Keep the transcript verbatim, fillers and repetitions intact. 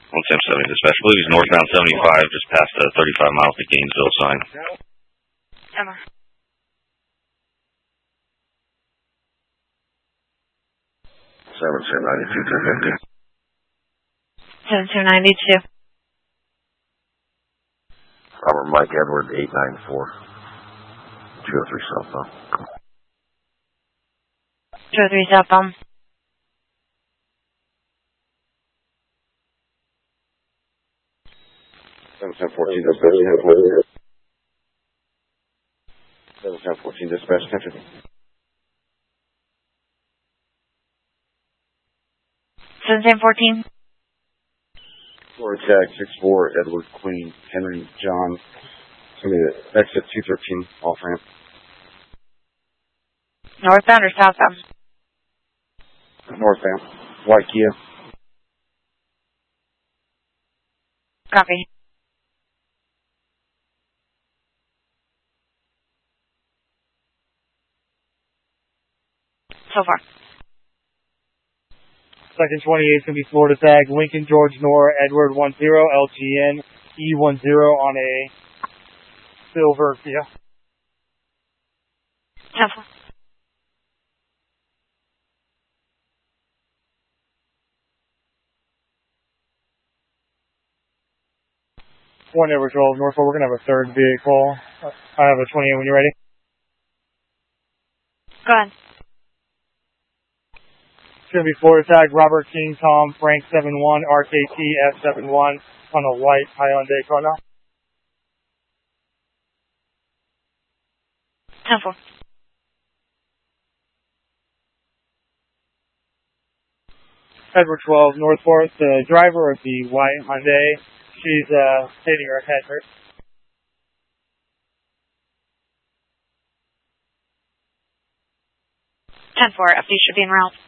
one ten seventy dispatch. I believe he's northbound seventy-five, just past the thirty-five miles to Gainesville sign. Emma. seven two ninety-two, two fifty. seven two ninety-two. Robert Mike Edward, eight nine four. two oh three southbound. two oh three southbound. seven ten fourteen dispatch. seven ten fourteen dispatch, attention. seven ten fourteen. Florida tag six four, Edward Queen, Henry John. Give me the exit two thirteen, off ramp. Northbound or southbound? Northbound. White Kia. Copy. So far. Second twenty-eight is going to be Florida tag, Lincoln George Nor, Edward one zero, L G N, E one zero on a silver Kia. ten four. One Edward twelve, Norfolk, we're going to have a third vehicle. I have a twenty-eight when you're ready. Go ahead. It's going to be Florida tag, Robert King, Tom, Frank seven one, R K T F seven one on a white Hyundai Kona. ten four. Edward twelve, Northport, the driver of the white Hyundai. She's uh, stating her head hurt. ten four. F D should be en route.